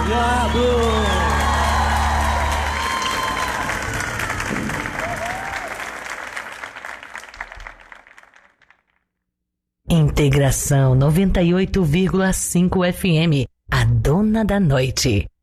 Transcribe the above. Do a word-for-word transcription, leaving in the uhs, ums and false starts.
Obrigado. Integração noventa e oito vírgula cinco F M, a dona da noite.